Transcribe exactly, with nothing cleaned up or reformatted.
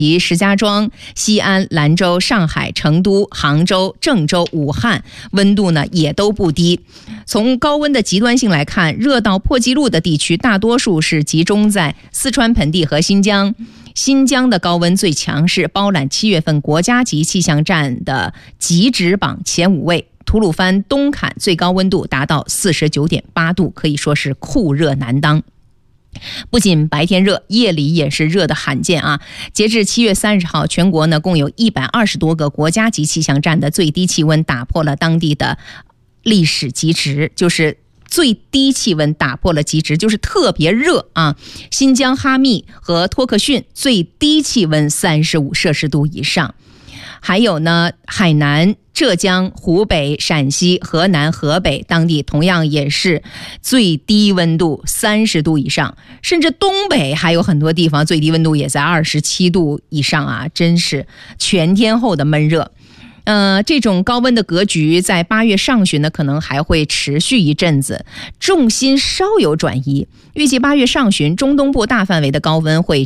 及石家庄、西安、兰州、上海、成都、杭州、郑州、武汉温度呢也都不低。从高温的极端性来看，热到破纪录的地区大多数是集中在四川盆地和新疆。新疆的高温最强，是包揽七月份国家级气象站的极值榜前五位。吐鲁番东坎最高温度达到 四十九点八度，可以说是酷热难当。不仅白天热，夜里也是热的罕见啊！截至七月三十号，全国呢共有一百二十多个国家级气象站的最低气温打破了当地的历史极值，就是最低气温打破了极值，就是特别热啊！新疆哈密和托克逊最低气温三十五摄氏度以上，还有呢，海南、浙江、湖北、陕西、河南、河北当地同样也是最低温度三十度以上，甚至东北还有很多地方最低温度也在二十七度以上啊，真是全天候的闷热。呃，这种高温的格局在八月上旬呢，可能还会持续一阵子，重心稍有转移。预计八月上旬，中东部大范围的高温会